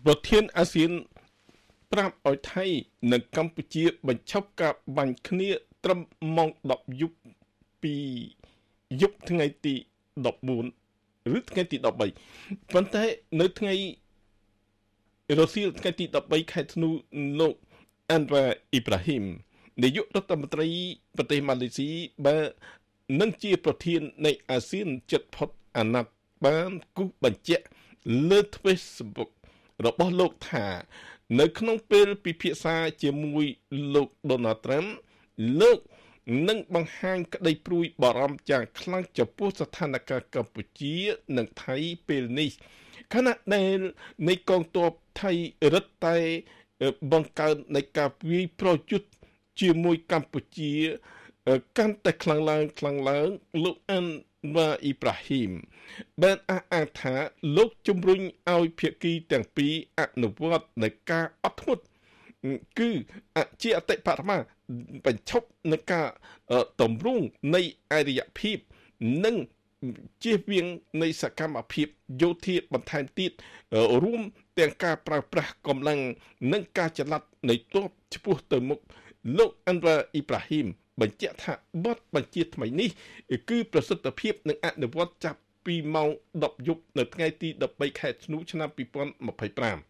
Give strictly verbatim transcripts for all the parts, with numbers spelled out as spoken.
ប្រធានអាស៊ានប្រាប់ឲ្យថៃនិងកម្ពុជាបញ្ឈប់ការបាញ់គ្នាត្រឹមម៉ោងដប់យប់ពីយប់ថ្ងៃទីដប់បួនឬថ្ងៃទីដប់បីប៉ុន្តែនៅថ្ងៃរសៀលថ្ងៃទីដប់បីខែធ្នូលោកអានវ៉ាអ៊ីប្រាហ៊ីមនាយករដ្ឋមន្ត្រីប្រទេសម៉ាឡេស៊ីបាននឹងជាប្រធាននៃអាស៊ានជិតផុតអាណត្តិបានគូសបញ្ជាក់លើ Facebook របស់លោកថានៅក្នុងពេលពិភាក្សាជាមួយលោក Donald Trump លោកនឹងបង្ហាញក្តីព្រួយបារម្ភយ៉ាងខ្លាំងចំពោះស្ថានភាពកម្ពុជានិងថៃពេលនេះខណៈដែលនៃកងទ័ពថៃរឹតតែបង្កើននៃការវាយប្រយុទ្ធជាមួយកម្ពុជាកាន់តែខ្លាំងឡើងខ្លាំងឡើងលោកអានវ៉ាអ៊ីប្រាហ៊ីមបានអះអាងថាលោកជំរុញឲ្យភាគីទាំងពីរអនុវត្តនៃការអត់ធ្មត់គឺជាអតិបរមាបញ្ឈប់នឹងការតម្រង់នៃអរិយភាពនិងជៀសវាងនៃសកម្មភាពយោធាបន្ថែមទៀតរួមទាំងការប្រើប្រាស់កម្លាំងនិងការចល័តនៃទ័ពឆ្ពោះទៅមុខលោកអានវ៉ាអ៊ីប្រាហ៊ីមបញ្ជាក់ថាបទបញ្ជាថ្មីនេះគឺប្រសិទ្ធភាពនឹងអនុវត្តចាប់ពីម៉ោងដប់យប់នៅថ្ងៃទីដប់បីខែធ្នូឆ្នាំពីរពាន់ម្ភៃប្រាំ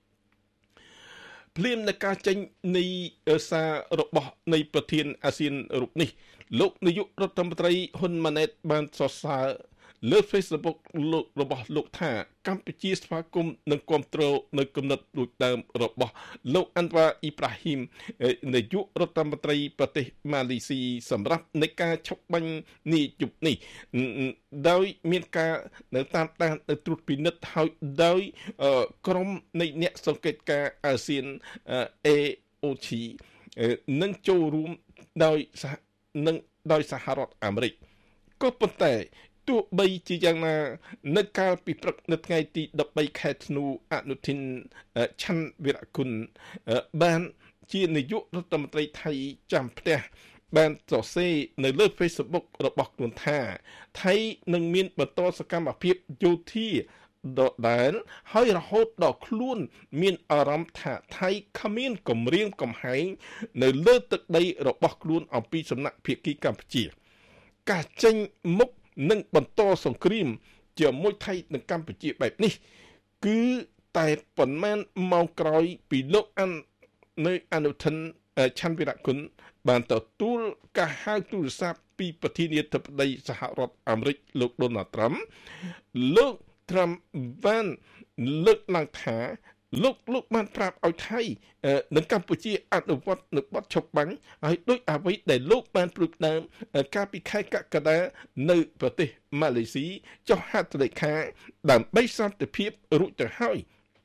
ភ្លាមនៃការចេញនៃសាររបស់នៃប្រធានអាស៊ានរូបនេះលោកនាយករដ្ឋមន្ត្រីហ៊ុនម៉ាណែតបានសរសើរលើ Facebook លោករបស់លោកថាកម្ពុជាស្វាគមន៍និងគាំទ្រនៅគំនិតដូចដើមរបស់លោកអានវ៉ាអ៊ីប្រាហ៊ីមនាយករដ្ឋមន្ត្រីប្រទេសម៉ាឡេស៊ីសម្រាប់នៃការឈប់បាញ់នាយប់នេះដោយមានការនៅតាមដានត្រួតពិនិត្យហើយដោយក្រុមនៃអ្នកសង្កេតការណ៍អាស៊ាន เอ អូ จี នឹងចូលរួមដោយនឹងដោយសហរដ្ឋអាមេរិកក៏ប៉ុន្តែទោះបីជាយ៉ាងណានៅកាលពីព្រឹកនៅថ្ងៃទីដប់បីខែធ្នូអនុทินឆាន់វីរៈគុណបានជានាយករដ្ឋមន្ត្រីថៃចាំផ្ទះបានសរសេរនៅលើ Facebook របស់ខ្លួនថាថៃនឹងមានបន្តសកម្មភាពយោធាដដែលហើយរហូតដល់ខ្លួនមានអារម្មណ៍ថាថៃគ្មានគម្រាមកំហែងនៅលើទឹកដីរបស់ខ្លួនអំពីសំណាក់ភាគីកម្ពុជាការចេញមុខនិងបន្តសង្គ្រាមជាមួយថៃនិងកម្ពុជាបែបនេះគឺតែប៉ុន្មានម៉ោងក្រោយពីលោកអាននៅអនុทินឆាន់វីរៈគុណបានទទួលការហៅទូរស័ព្ទពីប្រធានាធិបតីសហរដ្ឋអាមេរិកលោក Donald Trump លោក Trump បានលើកឡើងថាលោកលោកបានប្រាប់ឲ្យថៃនិងកម្ពុជាអនុវត្តនៅបទឈប់បាញ់ហើយដោយអ្វីដែលលោកបានព្រួយផ្ដើមកាលពីខែកក្កដានៅប្រទេសម៉ាឡេស៊ីចុះហត្ថលេខាដើម្បីសន្តិភាពរួចទៅហើយ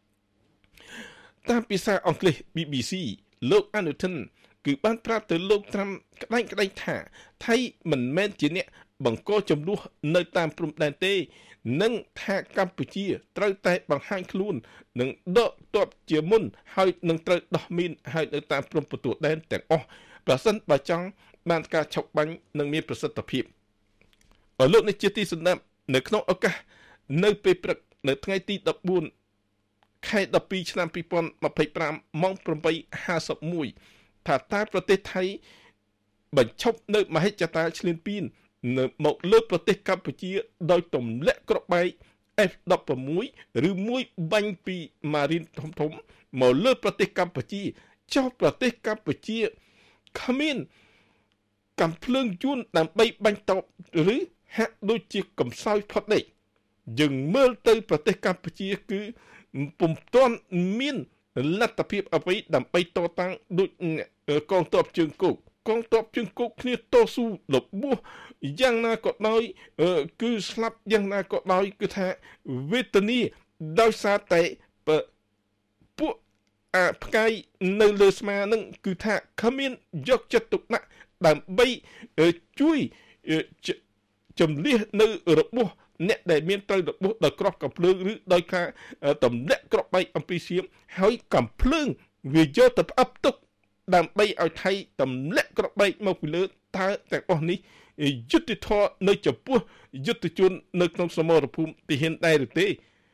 តាមភាសាអង់គ្លេស ប៊ី ប៊ី ស៊ី លោកអនុทินគឺបានប្រាប់ទៅលោកត្រាំក្តែងក្តែងថាថៃមិនមែនជាអ្នកបង្កចំនួននៅតាមព្រំដែនទេនិងថាកម្ពុជាត្រូវតែបង្ហាញខ្លួននិងដកទ័ពជាមុនហើយនឹងត្រូវដោះមានហើយនៅតាមព្រំប្រទល់ដែនទាំងអស់ប្រសិនបើចង់បានការឈប់បាញ់និងមានប្រសិទ្ធភាពអរលោកនេះជាទីសន្តាប់នៅក្នុងឱកាសនៅពេលព្រឹកនៅថ្ងៃទីដប់បួនខែដប់ពីរឆ្នាំពីរពាន់ម្ភៃប្រាំម៉ោងប្រាំបីហាសិបមួយថាតើប្រទេសថៃបញ្ឈប់នៅមហិច្ឆតាឈ្លានពាននៅមកលើប្រទេសកម្ពុជាដោយទម្លាក់គ្រាប់បែក អេហ្វ ដប់ប្រាំមួយ ឬមួយបាញ់ពីម៉ារីនធំធំមកលើប្រទេសកម្ពុជាចុះប្រទេសកម្ពុជាគ្មានកាំភ្លើងយួនដើម្បីបាញ់តបឬហាក់ដូចជាកំសោយផុតនេះយើងមើលទៅប្រទេសកម្ពុជាគឺពុំទាន់មានលទ្ធភាពអ្វីដើម្បីតតាំងដូចកងទ័ពជើងគោកកងទ័ពជើងគោកគ្នាតស៊ូលបួសយ៉ាងណាក៏ដោយគឺស្លាប់យ៉ាងណាក៏ដោយគឺថាវេទនាដោយសារតែពួកអាផ្កាយនៅលើស្មានឹងគឺថាគ្មានយកចិត្តទុកដាក់ដើម្បីជួយជំនះនៅរបួសអ្នកដែលមានត្រូវរបួសដោយគ្រាប់កាំភ្លើងឬដោយការទម្លាក់គ្រាប់បែកអំពីសៀមហើយកាំភ្លើងវាយកទៅផ្អឹបទុកដើម្បីឲ្យថៃទម្លាក់គ្រាប់បែកមកពីលើតើទាំងអស់នេះយុទ្ធធរនៅចំពោះយុទ្ធជននៅក្នុងសមរភូមិទាហានដែរឬទេ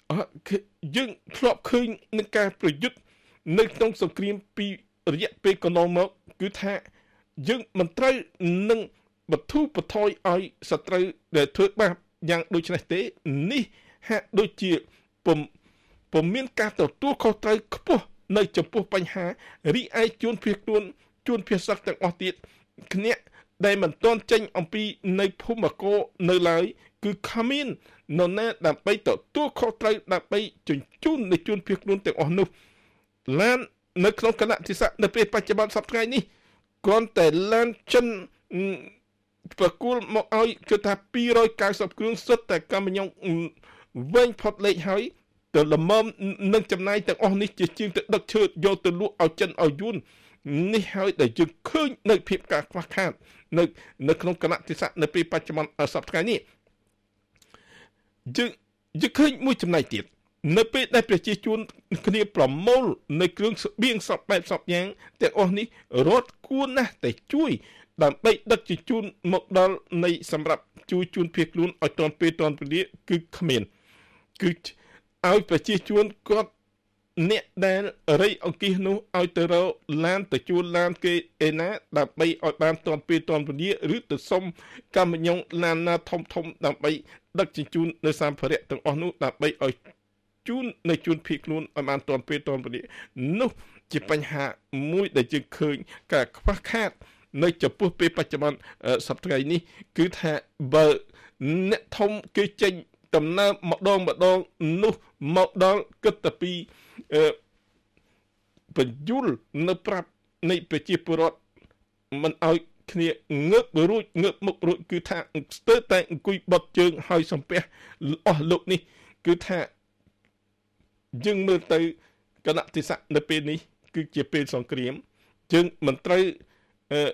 យើងធ្លាប់ឃើញនឹងការប្រយុទ្ធនៅក្នុងសង្គ្រាមពីរយៈពេលកន្លងមកគឺថាយើងមិនត្រូវនឹងបធូរបន្ថយឲ្យសត្រូវដែលធ្វើបាបយ៉ាងដូចនេះទេនេះហាក់ដូចជាពុំពុំមានការទទួលខុសត្រូវខ្ពស់នៅចំពោះបញ្ហារីឯជួនភៀសខ្លួនជួនភៀសសឹកទាំងអស់ទៀតគ្នាដែលមិនទាន់ចេញអំពីនៅភូមិកោនៅឡើយគឺគ្មាននរណាដើម្បីទទួលខុសត្រូវដើម្បីជញ្ជូននៃជួនភៀសខ្លួនទាំងអស់នោះឡាននៅក្នុងគណៈទិសៈនៅពេលបច្ចុប្បន្នសប្តាហ៍ថ្ងៃនេះគ្រាន់តែឡានចិនប្រគល់មកឲ្យគឺថាពីររយកៅសិបគ្រឿងសុទ្ធតែកម្មញ្ញងវិញផុតលេខហើយទៅល្មមនឹងចំណាយទាំងអស់នេះជាជាងទៅដឹកឈើយកទៅលក់ឲ្យចិនឲ្យយួននេះហើយដែលយើងឃើញនៅភាពការខ្វះខាតនៅនៅក្នុងគណៈទិសៈនៅពេលបច្ចុប្បន្នសប្តាហ៍ថ្ងៃនេះយើងយើងឃើញមួយចំណែកទៀតនៅពេលដែលប្រជាជនគ្នាប្រមូលនៅគ្រឿងស្បៀងសពបែបសពយ៉ាងទាំងអស់នេះរដ្ឋគួរណាស់តែជួយដើម្បីដឹកជញ្ជូនមកដល់នៃសម្រាប់ជួយជូនភៀសខ្លួនឲ្យទាន់ពេលទាន់វេលាគឺគ្មានគឺឲ្យប្រជាជនគាត់អ្នកដែលរៃអង្គាសនោះឲ្យទៅរកឡានទៅជួលឡានគេឯណាដើម្បីឲ្យបានទាន់ពេលទាន់វេលាឬទៅសុំកម្មញ្ញងឡានណាធំធំដើម្បីដឹកជញ្ជូននៅសម្ភារៈទាំងអស់នោះដើម្បីឲ្យជូននៅជូនភៀសខ្លួនឲ្យបានទាន់ពេលទាន់វេលានោះជាបញ្ហាមួយដែលយើងឃើញការខ្វះខាតនៅចំពោះពេលបច្ចុប្បន្នសប្តាហ៍នេះគឺថាបើអ្នកធំគេចេញដំណើរម្ដងម្ដងនោះមកដល់គិតតែពីអឺបញ្យលនៅប្រាប់នៃប្រជាពលរដ្ឋមិនឲ្យគ្នាងើបរួចងើបមុខរួចគឺថាស្ទើរតែអង្គុយបត់ជើងហើយសំពះអស់លោកនេះគឺថាយើងមើលទៅគណៈទិសៈនៅពេលនេះគឺជាពេលសង្គ្រាមយើងមិនត្រូវអឺ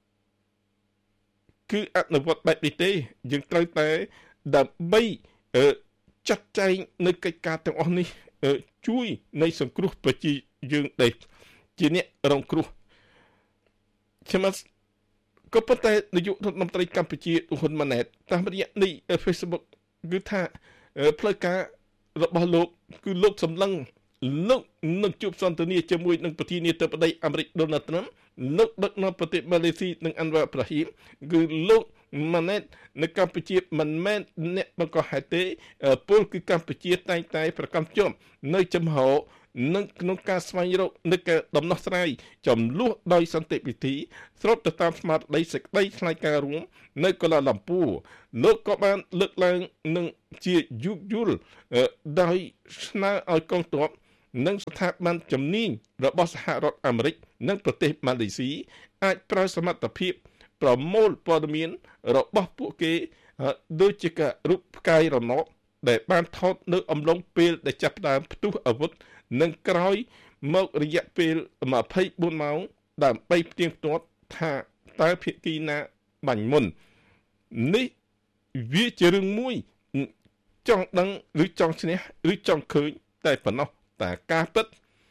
គឺអនុវត្តបែបនេះទេយើងត្រូវតែដើម្បីអឺចាត់ចែងនៅកិច្ចការទាំងអស់នេះជួយនៃសង្គ្រោះប្រជាយើងដែលជាអ្នករងគ្រោះខ្ញុំក៏ប៉ុន្តែនាយករដ្ឋមន្ត្រីកម្ពុជាហ៊ុនម៉ាណែតតាមរយៈនៃ Facebook គឺថាផ្លូវការរបស់លោកគឺលោកសម្លឹងលោកនឹងជួបសន្ទនាជាមួយនឹងប្រធានាធិបតីអាមេរិកដូណាល់ត្រាំលោកដឹកនាំប្រទេសម៉ាឡេស៊ីនិងអាន់វ៉ាអ៊ីប្រាហ៊ីមគឺលោកម៉ាណែតនៅកម្ពុជាមិនមែនអ្នកបង្កហេតុទេពលគឺកម្ពុជាតែងតែប្រកាន់ជាប់នៅចំហនឹងក្នុងការស្វែងរកនៅការដំណោះស្រាយចំនួនដោយសន្តិវិធីស្របទៅតាមស្មារតីសេចក្តីថ្លែងការណ៍រួមនៅកូឡាឡាំពូលោកក៏បានលើកឡើងនឹងជាយុគយល់ដោយស្នើឲ្យកងទ័ពនិងស្ថាប័នជំនាញរបស់សហរដ្ឋអាមេរិកនិងប្រទេសម៉ាឡេស៊ីអាចប្រើសមត្ថភាពប្រមូលព័ត៌មានរបស់ពួកគេដូចជាការរូបផ្កាយរណបដែលបានថតនៅអំឡុងពេលដែលចាប់ផ្ដើមផ្ទុះអាវុធនិងក្រោយមករយៈពេលម្ភៃបួនម៉ោងដើម្បីផ្ទៀងផ្ទាត់ថាតើភាគីណាបាញ់មុននេះវាជារឿងមួយចង់ដឹងឬចង់ឈ្នះឬចង់ឃើញតែប៉ុណ្ណោះតែការពិត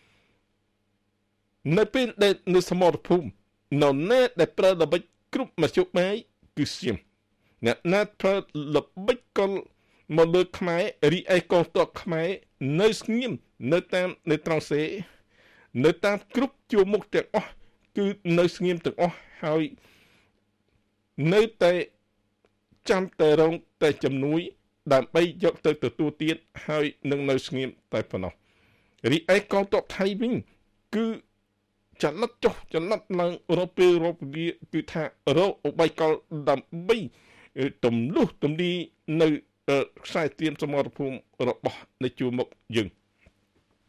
នៅពេលដែលនៅសមរភូមិនៅណាដែលប្រើល្បិចគ្រប់មធ្យោបាយគឺសៀមអ្នកណាប្រើល្បិចកលមកលើខ្មែររីឯកងទ័ពខ្មែរនៅស្ងៀមនៅតាមនៅត្រង់សេនៅតាមគ្រប់ជួរមុខទាំងអស់គឺនៅស្ងៀមទាំងអស់ហើយនៅតែចាំតែរងតែជំនួយដើម្បីយកទៅទទួលទានហើយនឹងនៅស្ងៀមតែប៉ុណ្ណោះរីឯកងទ័ពថៃវិញគឺចល័តចុះចល័តឡើងរកពេលរកវាគឺថារកឧបាយកលដើម្បីទម្លុះទម្លាយនៅខ្សែទៀនសមរភូមិរបស់នៃជួរមុខយើង